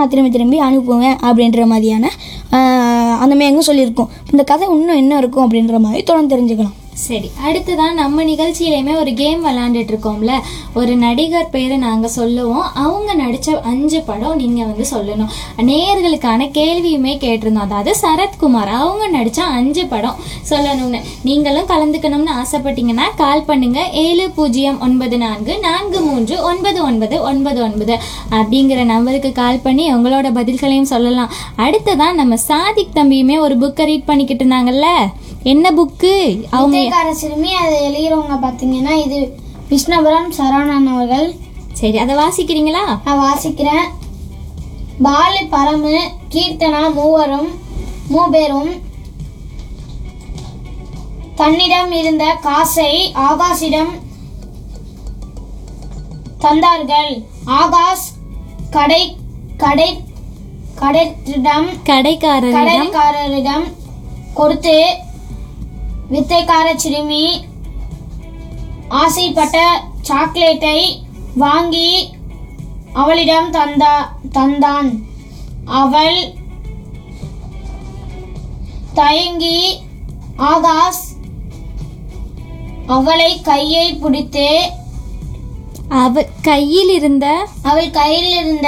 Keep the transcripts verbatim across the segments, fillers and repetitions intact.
நான் திரும்பி திரும்பி அனுப்புவேன் அப்படின்ற மாதிரியான அந்த மாதிரி எங்கே சொல்லியிருக்கோம். இந்த கதை இன்னும் என்ன இருக்கும் அப்படின்ற மாதிரி தொடர்ந்து தெரிஞ்சுக்கலாம். சரி, அடுத்துதான் நம்ம நிகழ்ச்சியிலையுமே ஒரு கேம் விளையாண்டுட்டு இருக்கோம்ல. ஒரு நடிகர் பேரை நாங்கள் சொல்லுவோம், அவங்க நடித்த அஞ்சு படம் நீங்கள் வந்து சொல்லணும். நேயர்களுக்கான கேள்வியுமே கேட்டிருந்தோம். அதாவது சரத்குமார் அவங்க நடித்த அஞ்சு படம் சொல்லணும்னு. நீங்களும் கலந்துக்கணும்னு ஆசைப்பட்டீங்கன்னா கால் பண்ணுங்க ஏழு பூஜ்ஜியம் ஒன்பது நான்கு நான்கு மூன்று ஒன்பது ஒன்பது ஒன்பது ஒன்பது அப்படிங்கிற நம்பருக்கு கால் பண்ணி உங்களோட பதில்களையும் சொல்லலாம். அடுத்ததான் நம்ம சாதிக் தம்பியுமே ஒரு புக்கை ரீட் பண்ணிக்கிட்டு இருந்தாங்கல்ல. என்ன புக்கு? அவங்க சிறுமி அதை எழுகிறவங்க பார்த்தீங்கன்னா இது விஷ்ணபுரம் சரவணன் அவர்கள். சரி, அதை வாசிக்கிறீங்களா? நான் வாசிக்கிறேன். பாலு பரமு கீர்த்தனா மூவரும் மூபேரும் தன்னிடம் இருந்த காசை ஆகாஷிடம் தந்தார்கள். ஆகாஷ் கடை கடை கடையிடம் கடைக்காரர் கடைக்காரரிடம் கொடுத்து வித்தைக்கார சிறுமி ஆசைப்பட்ட சாக்லேட்டை வாங்கி அவளிடம் தந்தா தந்தான். அவள் தயங்கி ஆகாஷ் அவளை கையை பிடித்து அவ கையில் இருந்த அவள் கையில் இருந்த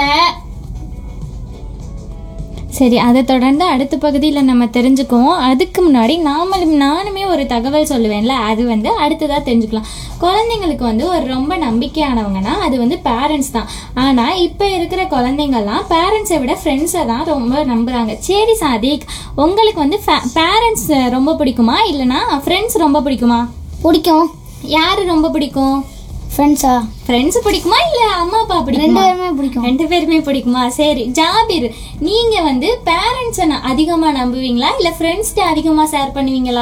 சரி, அதை தொடர்ந்து அடுத்த பகுதியில் நம்ம தெரிஞ்சுக்குவோம். அதுக்கு முன்னாடி நாமளும் நானுமே ஒரு தகவல் சொல்லுவேன்ல, அது வந்து அடுத்ததாக தெரிஞ்சுக்கலாம். குழந்தைங்களுக்கு வந்து ஒரு ரொம்ப நம்பிக்கையானவங்கன்னா அது வந்து பேரண்ட்ஸ் தான். ஆனால் இப்போ இருக்கிற குழந்தைங்கள்லாம் பேரண்ட்ஸை விட ஃப்ரெண்ட்ஸை தான் ரொம்ப நம்புகிறாங்க. சரி சாதிக், உங்களுக்கு வந்து பேரண்ட்ஸ் ரொம்ப பிடிக்குமா இல்லைனா ஃப்ரெண்ட்ஸ் ரொம்ப பிடிக்குமா? பிடிக்கும். யார் ரொம்ப பிடிக்கும்? ஃப்ரெண்ட்ஸா? ஃப்ரெண்ட்ஸ் பிடிக்குமா இல்ல அம்மா அப்பா பிடிக்குமா? ரெண்டு பேருமே பிடிக்கும். ரெண்டு பேருமே பிடிக்குமா? சரி ஜாபிர், நீங்க வந்து பேரண்ட்ஸை அதிகமா நம்புவீங்களா இல்ல ஃப்ரெண்ட்ஸ்கிட்ட அதிகமா ஷேர் பண்ணுவீங்களா?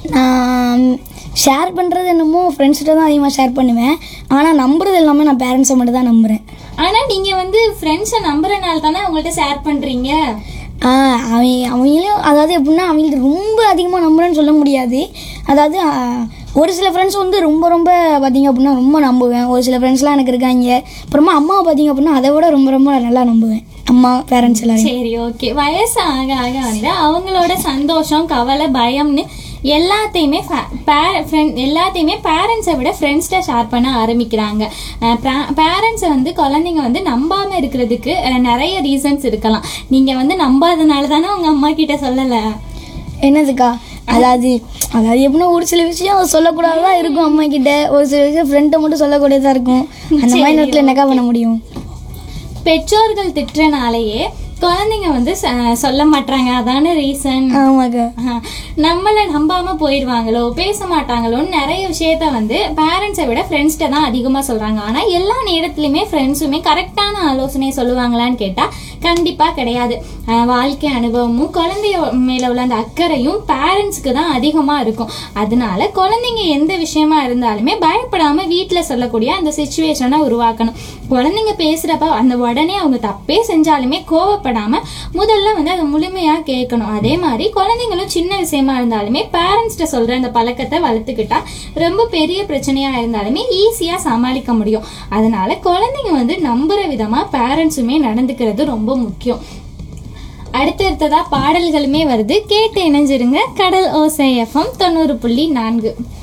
ஷேர் பண்ணுறது என்னமோ ஃப்ரெண்ட்ஸ்கிட்ட தான் அதிகமாக ஷேர் பண்ணுவேன். ஆனால் நம்புறது எல்லாமே நான் பேரண்ட்ஸை மட்டும் தான் நம்புகிறேன். ஆனால் நீங்கள் வந்து ஃப்ரெண்ட்ஸை நம்புறதுனால தானே அவங்கள்ட்ட ஷேர் பண்ணுறீங்க. அவங்க அவங்களும் அதாவது எப்படின்னா அவங்களுக்கு ரொம்ப அதிகமாக நம்புறேன்னு சொல்ல முடியாது. அதாவது ஒரு சில ஃப்ரெண்ட்ஸ் வந்து ரொம்ப ரொம்ப பார்த்திங்க அப்படின்னா ரொம்ப நம்புவேன். ஒரு சில ஃப்ரெண்ட்ஸ்லாம் எனக்கு இருக்காங்க. அப்புறமா அம்மாவை பார்த்திங்க அப்படின்னா அதை விட ரொம்ப ரொம்ப நல்லா நம்புவேன் அம்மா பேரண்ட்ஸ் எல்லாம். சரி, ஓகே. வயசு ஆக ஆக வந்து அவங்களோட சந்தோஷம், கவலை, பயம்னு எல்லாத்தையுமே எல்லாத்தையுமே பேரண்ட்ஸை விட ஃப்ரெண்ட்ஸ்கிட்ட ஷேர் பண்ண ஆரம்பிக்கிறாங்க. பேரண்ட்ஸை வந்து குழந்தைங்க வந்து நம்பாமல் இருக்கிறதுக்கு நிறைய ரீசன்ஸ் இருக்கலாம். நீங்கள் வந்து நம்பாதனால தானே உங்கள் அம்மா கிட்ட சொல்லலை. என்னதுக்கா? அதாவது அதாவது எப்படின்னா ஒரு சில விஷயம் சொல்லக்கூடாதான் இருக்கும் அம்மா கிட்ட, ஒரு சில விஷயம் ஃப்ரெண்டை மட்டும் சொல்லக்கூடியதாக இருக்கும். அந்த மாதிரி நேரத்தில் என்னக்கா பண்ண முடியும்? பெற்றோர்கள் திட்டுறனாலேயே குழந்தைங்க வந்து சொல்ல மாட்டாங்க, அதான ரீசன். ஆமாக்கா. நம்மளை நம்பாம போயிடுவாங்களோ பேச மாட்டாங்களோன்னு நிறைய விஷயத்த வந்து பேரண்ட்ஸை விட ஃப்ரெண்ட்ஸ்கிட்ட தான் அதிகமாக சொல்றாங்க. ஆனா எல்லா நேரத்துலையுமே ஃப்ரெண்ட்ஸுமே கரெக்டான ஆலோசனை சொல்லுவாங்களான்னு கேட்டா கண்டிப்பா கிடையாது. வாழ்க்கை அனுபவமும் குழந்தைய மேல உள்ள அந்த அக்கறையும் பேரண்ட்ஸ்க்கு தான் அதிகமா இருக்கும். அதனால குழந்தைங்க எந்த விஷயமா இருந்தாலுமே பயப்படாம வீட்டுல சொல்லக்கூடிய அந்த சிச்சுவேஷனை உருவாக்கணும். குழந்தைங்க பேசுறப்ப அந்த உடனே அவங்க தப்பே செஞ்சாலுமே கோவப்படாம முதல்ல வந்து அதை முழுமையா கேட்கணும். அதே மாதிரி குழந்தைங்களும் சின்ன விஷயமா இருந்தாலுமே பேரண்ட்ஸ்ட சொல்ற அந்த பழக்கத்தை வளர்த்துக்கிட்டா ரொம்ப பெரிய பிரச்சனையா இருந்தாலுமே ஈஸியா சமாளிக்க முடியும். அதனால குழந்தைங்க வந்து நம்புற விதமா பேரண்ட்ஸுமே நடந்துக்கிறது ரொம்ப முக்கியம். அடுத்தடுத்ததா பாடல்களுமே வருது, கேட்டு இணைஞ்சிருங்க. கடல் ஓசை எஃப்எம் தொண்ணூறு புள்ளி நான்கு.